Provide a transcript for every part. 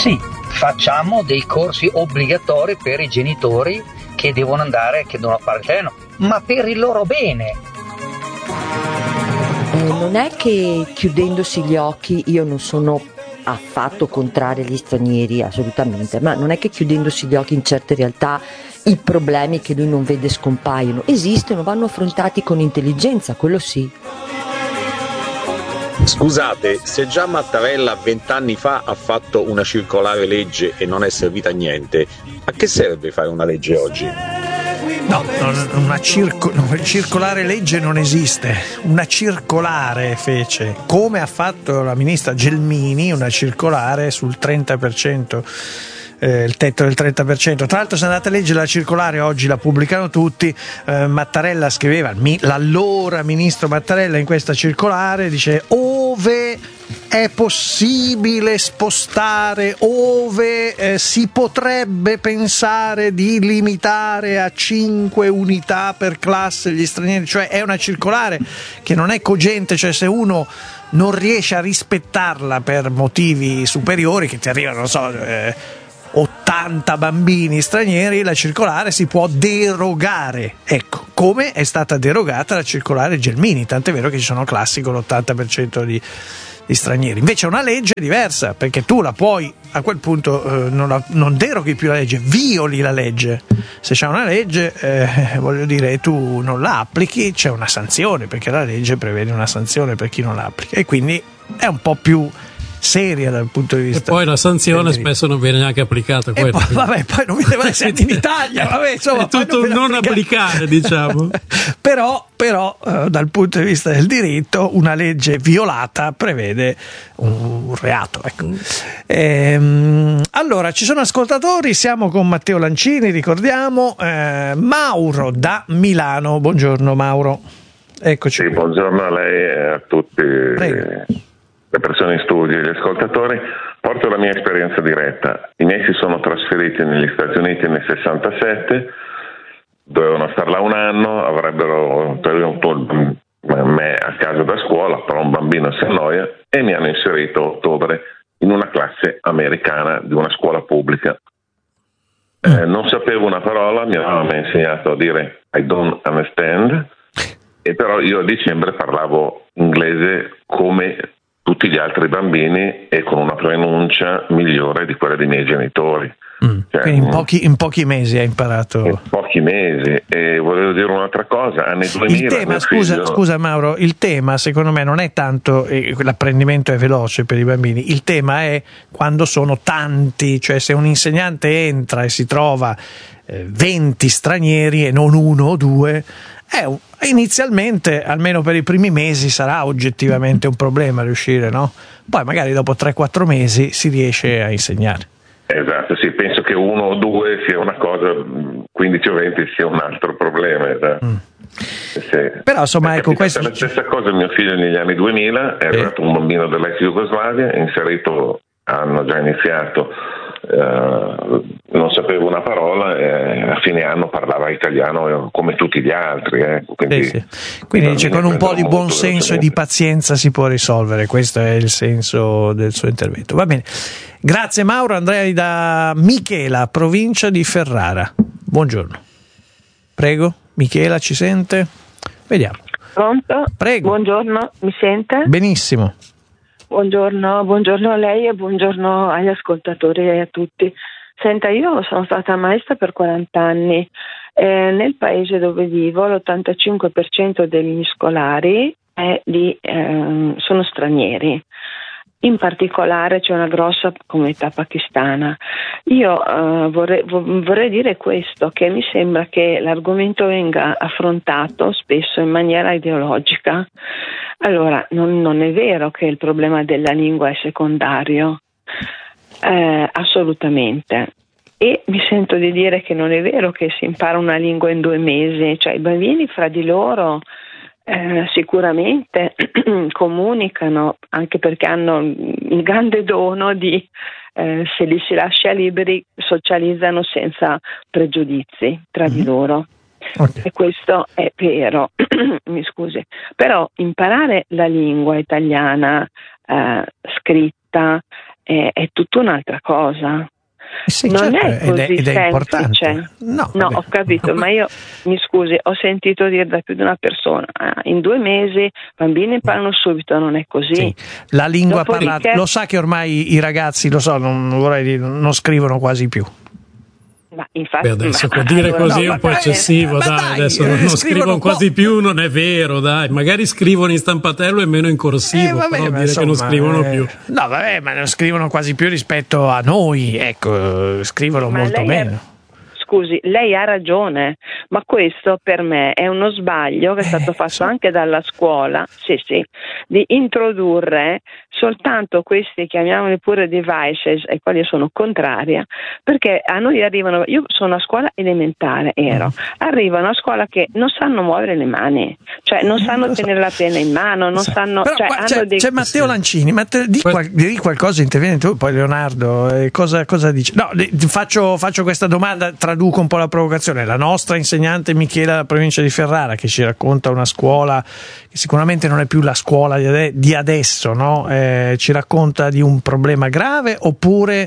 Sì, facciamo dei corsi obbligatori per i genitori che devono fare il treno, ma per il loro bene. Non è che chiudendosi gli occhi, io non sono affatto contraria agli stranieri, assolutamente, ma non è che chiudendosi gli occhi in certe realtà i problemi che lui non vede scompaiono, esistono, vanno affrontati con intelligenza, quello sì. Scusate, se già Mattarella 20 anni fa ha fatto una circolare legge e non è servita a niente, a che serve fare una legge oggi? No, una circolare legge non esiste, una circolare fece, come ha fatto la ministra Gelmini, una circolare sul 30%. Il tetto del 30%. Tra l'altro, se andate a leggere la circolare, oggi la pubblicano tutti. Mattarella scriveva, l'allora ministro Mattarella in questa circolare dice: ove è possibile spostare, ove si potrebbe pensare di limitare a 5 unità per classe gli stranieri, cioè è una circolare che non è cogente, cioè se uno non riesce a rispettarla per motivi superiori, che ti arrivano, non so, 80 bambini stranieri, la circolare si può derogare, ecco, come è stata derogata la circolare Gelmini, tant'è vero che ci sono classi con l'80% di stranieri. Invece una legge è diversa, perché tu la puoi, a quel punto non deroghi più la legge, violi la legge. Se c'è una legge, voglio dire, tu non la applichi, c'è una sanzione, perché la legge prevede una sanzione per chi non la applica, e quindi è un po' più seria dal punto di vista. E poi la sanzione spesso non viene neanche applicata. E poi non mi deve essere in Italia, insomma, è tutto un non applicare, diciamo. però dal punto di vista del diritto una legge violata prevede un reato, ecco. Allora, ci sono ascoltatori, siamo con Matteo Lancini, ricordiamo, Mauro da Milano. Buongiorno Mauro, eccoci. Sì, buongiorno a lei e a tutti. Prego. Le persone in studio e gli ascoltatori. Porto la mia esperienza diretta. I miei si sono trasferiti negli Stati Uniti nel 67, dovevano star là un anno, avrebbero tenuto me a casa da scuola, però un bambino si annoia, e mi hanno inserito a ottobre in una classe americana di una scuola pubblica. Non sapevo una parola, mia mamma mi ha insegnato a dire I don't understand, e però io a dicembre parlavo inglese come tutti gli altri bambini e con una pronuncia migliore di quella dei miei genitori. Cioè, quindi in pochi mesi hai imparato. In pochi mesi. E volevo dire un'altra cosa, anni 2000. Il tema, scusa Mauro, il tema secondo me non è tanto l'apprendimento è veloce per i bambini, il tema è quando sono tanti, cioè se un insegnante entra e si trova 20 stranieri e non uno o due, inizialmente, almeno per i primi mesi, sarà oggettivamente un problema riuscire, no? Poi magari dopo 3-4 mesi si riesce a insegnare. Esatto, sì, penso che 1 o 2 sia una cosa, 15 o 20 sia un altro problema. Però insomma, ecco, questo... La stessa cosa mio figlio negli anni 2000, è arrivato un bambino dell'ex Jugoslavia, inserito, hanno già iniziato, non sapevo una parola, e a fine anno parlava italiano come tutti gli altri. Quindi dice, con un po' di buon senso e di pazienza si può risolvere. Questo è il senso del suo intervento. Va bene, grazie Mauro. Andrei da Michela, provincia di Ferrara. Buongiorno, prego. Michela, ci sente? Vediamo. Pronto? Prego. Buongiorno, mi sente? Benissimo. Buongiorno a lei e buongiorno agli ascoltatori e a tutti. Senta, io sono stata maestra per 40 anni. Nel paese dove vivo l'85% degli scolari sono stranieri. In particolare c'è una grossa comunità pakistana. Io vorrei dire questo, che mi sembra che l'argomento venga affrontato spesso in maniera ideologica. Allora, non è vero che il problema della lingua è secondario, assolutamente. E mi sento di dire che non è vero che si impara una lingua in 2 mesi, cioè i bambini fra di loro sicuramente comunicano, anche perché hanno il grande dono di, se li si lascia liberi, socializzano senza pregiudizi tra di loro. Okay. E questo è vero. Mi scusi, però imparare la lingua italiana scritta è tutta un'altra cosa. Sì, non certo, è così ed è semplice. importante. No, ho capito, ma io, mi scusi, ho sentito dire da più di una persona, in 2 mesi i bambini imparano subito, non è così. Sì. La lingua Dopodiché... parlata, lo sa che ormai i ragazzi, lo so, non vorrei dire, non scrivono quasi più. Ma infatti, adesso dire così è un po' eccessivo, dai, adesso non scrivono quasi più, non è vero, dai, magari scrivono in stampatello e meno in corsivo, però dire insomma, che non scrivono più. No, vabbè, ma non scrivono quasi più rispetto a noi, ecco, scrivono molto meno. Scusi, lei ha ragione, ma questo per me è uno sbaglio che è stato fatto anche dalla scuola, sì, di introdurre soltanto questi, chiamiamoli pure devices, ai quali io sono contraria, perché a noi arrivano, io sono a scuola elementare, arrivano a scuola che non sanno muovere le mani, cioè non sanno tenere la penna in mano, non sanno... Però cioè, c'è Matteo Lancini, di qualcosa, intervieni tu, poi Leonardo, cosa dice? No, faccio questa domanda, traduco un po' la provocazione. La nostra insegnante Michela della provincia di Ferrara, che ci racconta una scuola che sicuramente non è più la scuola di adesso, no? Ci racconta di un problema grave, oppure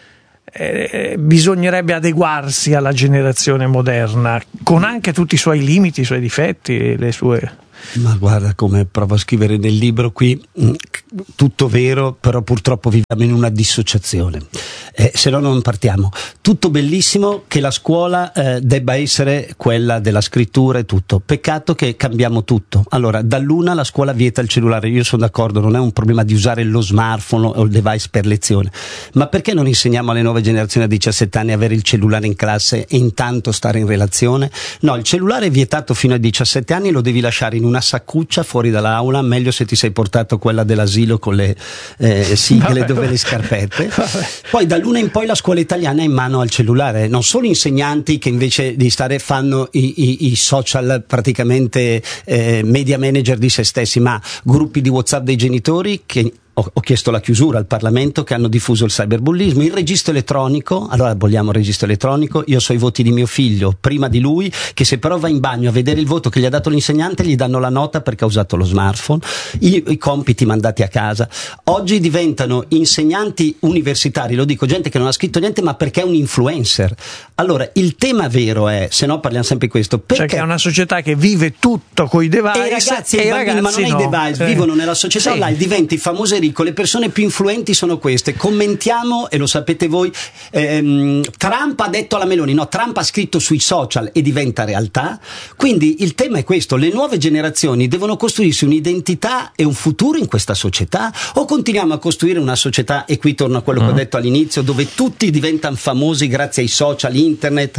bisognerebbe adeguarsi alla generazione moderna, con anche tutti i suoi limiti, i suoi difetti, le sue... Ma guarda, come provo a scrivere nel libro qui, tutto vero, però purtroppo viviamo in una dissociazione, se no non partiamo. Tutto bellissimo che la scuola debba essere quella della scrittura e tutto, peccato che cambiamo tutto. Allora, dall'una la scuola vieta il cellulare, io sono d'accordo, non è un problema di usare lo smartphone o il device per lezione, ma perché non insegniamo alle nuove generazioni a 17 anni a avere il cellulare in classe e intanto stare in relazione? No, il cellulare è vietato fino ai 17 anni, lo devi lasciare in una saccuccia fuori dall'aula, meglio se ti sei portato quella dell'asilo con le sigle dove le scarpette. Poi dall'una in poi la scuola italiana è in mano al cellulare, non solo insegnanti che invece di stare fanno i social praticamente media manager di se stessi, ma gruppi di WhatsApp dei genitori che ho chiesto la chiusura al Parlamento, che hanno diffuso il cyberbullismo, il registro elettronico. Allora aboliamo il registro elettronico, io so i voti di mio figlio prima di lui, che se però va in bagno a vedere il voto che gli ha dato l'insegnante gli danno la nota perché ha usato lo smartphone, i compiti mandati a casa. Oggi diventano insegnanti universitari, lo dico, gente che non ha scritto niente ma perché è un influencer. Allora il tema vero è, se no parliamo sempre di questo, perché cioè che è una società che vive tutto coi device e i bambini, ma non no. i device, vivono nella società online, diventi i famosi le persone più influenti sono queste. Commentiamo, e lo sapete voi, Trump ha detto alla Meloni, no, Trump ha scritto sui social e diventa realtà. Quindi il tema è questo: le nuove generazioni devono costruirsi un'identità e un futuro in questa società, o continuiamo a costruire una società, e qui torno a quello che ho detto all'inizio, dove tutti diventano famosi grazie ai social, internet,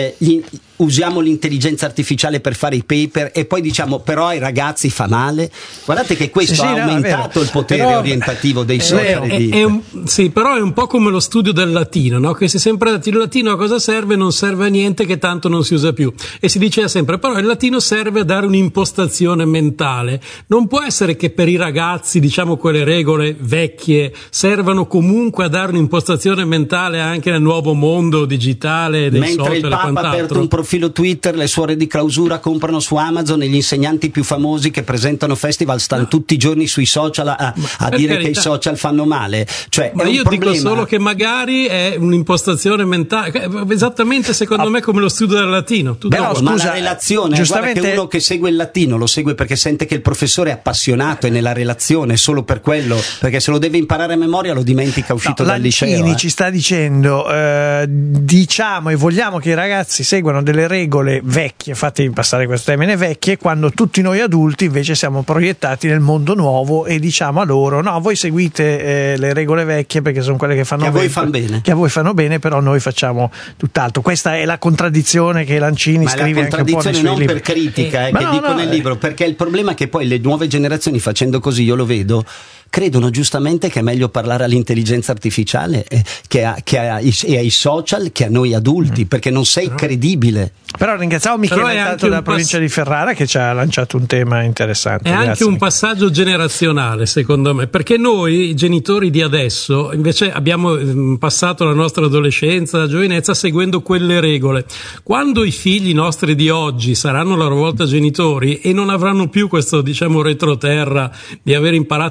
usiamo l'intelligenza artificiale per fare i paper e poi diciamo però ai ragazzi fa male. Guardate che questo ha aumentato il potere orientativo dei social. Sì, però è un po' come lo studio del latino, no? Che si è sempre detto il latino a cosa serve? Non serve a niente, che tanto non si usa più, e si diceva sempre però il latino serve a dare un'impostazione mentale. Non può essere che per i ragazzi, diciamo, quelle regole vecchie servano comunque a dare un'impostazione mentale anche nel nuovo mondo digitale dei mentre social. Il Papa ha aperto un profilo Twitter, le suore di clausura comprano su Amazon e gli insegnanti più famosi che presentano festival stanno tutti i giorni sui social a dire carità, che i social fanno male. Cioè, ma io dico solo che magari è un'impostazione mentale, esattamente secondo me come lo studio del latino. Però scusa, ma la relazione, giustamente, guarda che uno che segue il latino lo segue perché sente che il professore è appassionato e nella relazione solo per quello, perché se lo deve imparare a memoria lo dimentica uscito dal liceo. Lancini ci sta dicendo diciamo e vogliamo che i ragazzi seguano delle regole vecchie, fatti passare questo termine, vecchie, quando tutti noi adulti invece siamo proiettati nel mondo nuovo e diciamo a loro no, voi seguite le regole vecchie perché sono quelle che fanno che bene, a voi fanno bene, che a voi fanno bene, però noi facciamo tutt'altro. Questa è la contraddizione che Lancini scrive anche un po' nei suoi non libri. Per critica, che dico nel libro, perché il problema è che poi le nuove generazioni, facendo così, io lo vedo, credono giustamente che è meglio parlare all'intelligenza artificiale e ai social che a noi adulti, perché non sei credibile. Però ringraziamo Michele tanto dalla provincia di Ferrara che ci ha lanciato un tema interessante. È anche un passaggio generazionale secondo me, perché noi genitori di adesso invece abbiamo passato la nostra adolescenza, la giovinezza seguendo quelle regole. Quando i figli nostri di oggi saranno a loro volta genitori e non avranno più questo, diciamo, retroterra di aver imparato in quel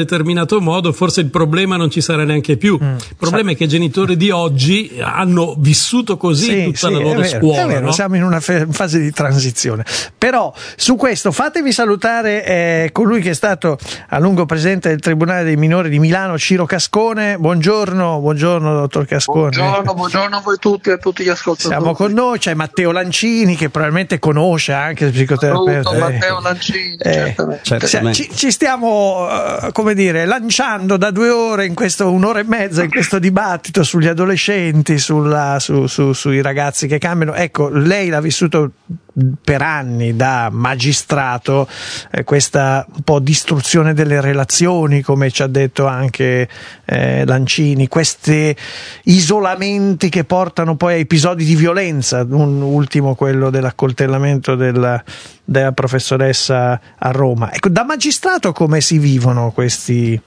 determinato modo, forse il problema non ci sarà neanche più. Il problema è che i genitori di oggi hanno vissuto così tutta la loro scuola. È vero, no? Siamo in una fase di transizione. Però su questo fatemi salutare colui che è stato a lungo presidente del Tribunale dei Minori di Milano, Ciro Cascone. Buongiorno dottor Cascone. Buongiorno a voi tutti e a tutti gli ascoltatori. Siamo con noi, c'è Matteo Lancini che probabilmente conosce anche il psicoterapeuta. Matteo Lancini, certamente. Ci stiamo lanciando da 2 ore in questo, 1 ora e mezza in questo dibattito sugli adolescenti, sui ragazzi che cambiano. Ecco, lei l'ha vissuto per anni da magistrato, questa un po' distruzione delle relazioni, come ci ha detto anche Lancini, questi isolamenti che portano poi a episodi di violenza, un ultimo quello dell'accoltellamento della professoressa a Roma. Ecco, da magistrato come si vivono questi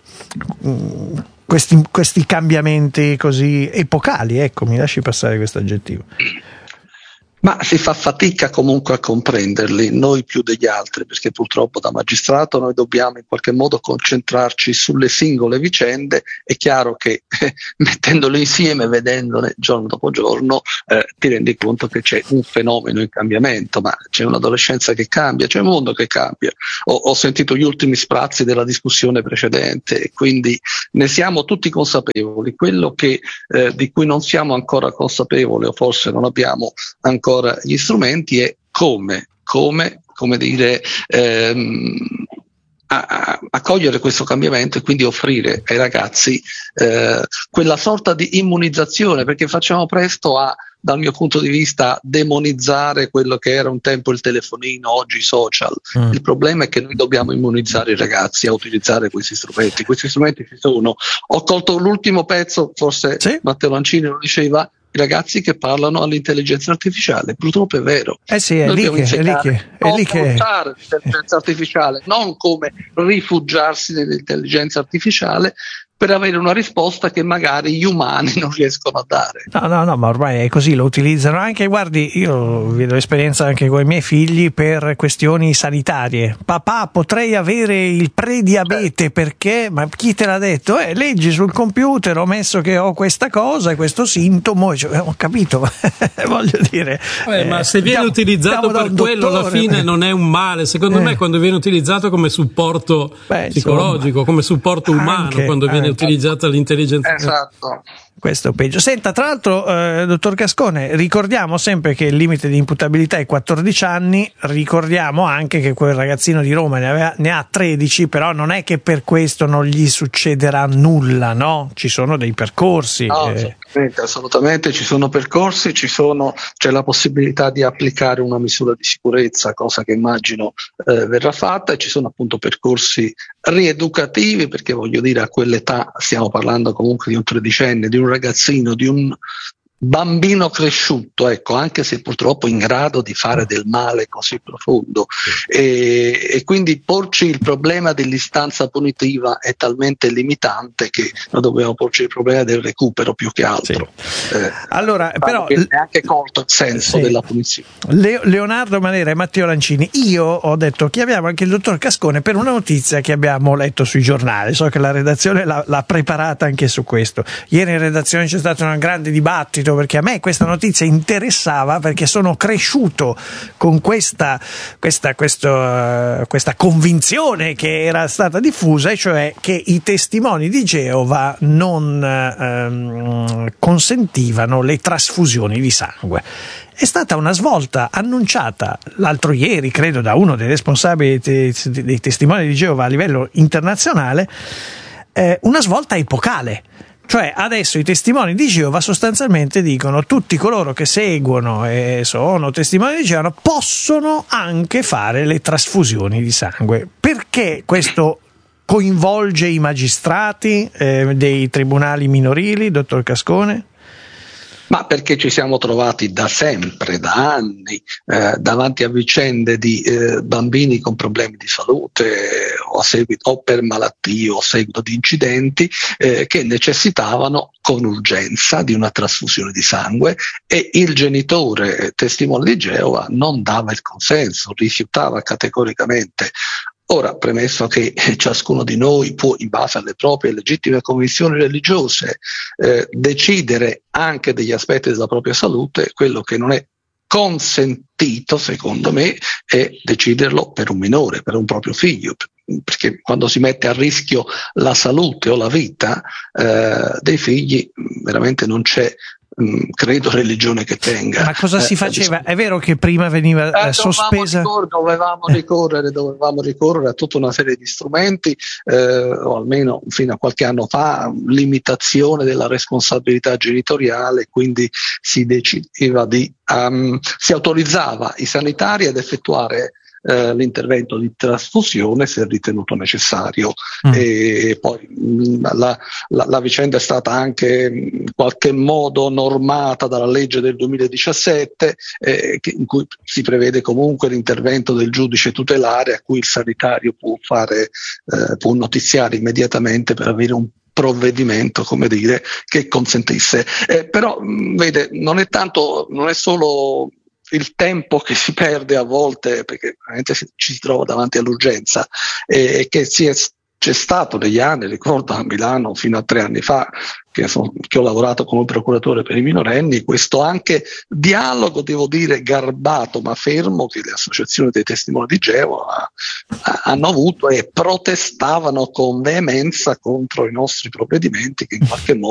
cambiamenti così epocali? Ecco, mi lasci passare questo aggettivo. Ma si fa fatica comunque a comprenderli, noi più degli altri, perché purtroppo da magistrato noi dobbiamo in qualche modo concentrarci sulle singole vicende. È chiaro che mettendole insieme, vedendole giorno dopo giorno, ti rendi conto che c'è un fenomeno in cambiamento, ma c'è un'adolescenza che cambia, c'è un mondo che cambia. Ho sentito gli ultimi sprazzi della discussione precedente e quindi ne siamo tutti consapevoli. Quello di cui non siamo ancora consapevoli, o forse non abbiamo ancora gli strumenti, è come accogliere questo cambiamento e quindi offrire ai ragazzi quella sorta di immunizzazione, perché facciamo presto dal mio punto di vista, demonizzare quello che era un tempo il telefonino, oggi i social. Il problema è che noi dobbiamo immunizzare i ragazzi a utilizzare questi strumenti. Questi strumenti ci sono. Ho colto l'ultimo pezzo, forse Matteo Lancini lo diceva, i ragazzi che parlano all'intelligenza artificiale. Purtroppo è vero. È lì che usare l'intelligenza artificiale, non come rifugiarsi nell'intelligenza artificiale per avere una risposta che magari gli umani non riescono a dare. No, ma ormai è così, lo utilizzano anche, guardi, io vedo esperienza anche con i miei figli per questioni sanitarie. Papà, potrei avere il prediabete perché? Ma chi te l'ha detto? Leggi sul computer, ho messo che ho questa cosa e questo sintomo, ho capito, voglio dire. Ma se viene utilizzato per quello, alla fine non è un male, secondo me, quando viene utilizzato come supporto psicologico, come supporto umano, quando viene utilizzata l'intelligenza. Esatto. Questo è peggio. Senta, tra l'altro, dottor Cascone, ricordiamo sempre che il limite di imputabilità è 14 anni, ricordiamo anche che quel ragazzino di Roma ne ha 13, però non è che per questo non gli succederà nulla, no? Ci sono dei percorsi. No, assolutamente, ci sono percorsi, c'è la possibilità di applicare una misura di sicurezza, cosa che immagino verrà fatta, e ci sono appunto percorsi rieducativi, perché voglio dire, a quell'età stiamo parlando comunque di un 13enne, di un ragazzino, di un bambino cresciuto, ecco, anche se purtroppo in grado di fare del male così profondo, e quindi porci il problema dell'istanza punitiva è talmente limitante che noi dobbiamo porci il problema del recupero più che altro. Allora, però è anche colto il senso della punizione. Leonardo Manera e Matteo Lancini, io ho detto chiamiamo anche il dottor Cascone per una notizia che abbiamo letto sui giornali, so che la redazione l'ha preparata anche su questo. Ieri in redazione c'è stato un grande dibattito, perché a me questa notizia interessava, perché sono cresciuto con questa convinzione che era stata diffusa, e cioè che i testimoni di Geova non consentivano le trasfusioni di sangue. È stata una svolta annunciata l'altro ieri, credo, da uno dei responsabili dei testimoni di Geova a livello internazionale, una svolta epocale. Cioè adesso i testimoni di Geova sostanzialmente dicono: tutti coloro che seguono e sono testimoni di Geova possono anche fare le trasfusioni di sangue. Perché questo coinvolge i magistrati dei tribunali minorili, dottor Cascone? Ma perché ci siamo trovati da sempre, da anni, davanti a vicende di bambini con problemi di salute o per malattie o a seguito di incidenti che necessitavano con urgenza di una trasfusione di sangue, e il genitore testimone di Geova non dava il consenso, rifiutava categoricamente. Ora, premesso che ciascuno di noi può, in base alle proprie legittime convinzioni religiose, decidere anche degli aspetti della propria salute, quello che non è consentito, secondo me, è deciderlo per un minore, per un proprio figlio, perché quando si mette a rischio la salute o la vita dei figli, veramente non c'è, credo, religione che tenga. Ma cosa si faceva? È vero che prima veniva sospesa? Dovevamo ricorrere a tutta una serie di strumenti, o almeno fino a qualche anno fa, limitazione della responsabilità genitoriale, quindi si decideva si autorizzava i sanitari ad effettuare l'intervento di trasfusione se ritenuto necessario. E poi la vicenda è stata anche in qualche modo normata dalla legge del 2017, in cui si prevede comunque l'intervento del giudice tutelare, a cui il sanitario può notiziare immediatamente per avere un provvedimento, come dire, che consentisse. Però vede, non è solo il tempo che si perde a volte, perché veramente ci si trova davanti all'urgenza, e che c'è stato negli anni, ricordo a Milano fino a 3 anni fa, che ho lavorato come procuratore per i minorenni, questo anche dialogo, devo dire, garbato ma fermo, che le associazioni dei testimoni di Geova hanno avuto, e protestavano con veemenza contro i nostri provvedimenti che in qualche modo